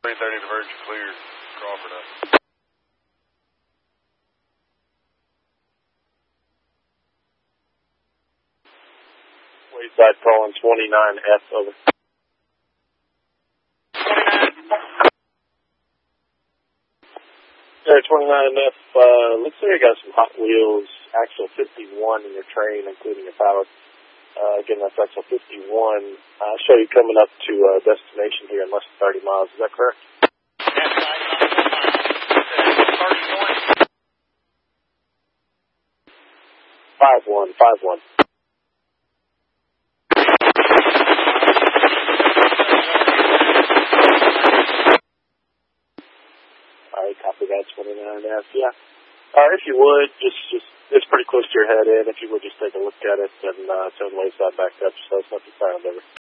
330 to Virgin clear. Crawford up. Wayside calling 29F over. 29F, looks like I got some Hot Wheels Axle 51 in your train, including a pallet. Again, that's Axle 51. I'll show you coming up to destination here in less than 30 miles. Is that correct? Yes, 5-1. Alright, copy that, 29F, yeah. If you would, just, it's pretty close to your head in. If you would just take a look at it and turn the wayside back up so it's not too far over.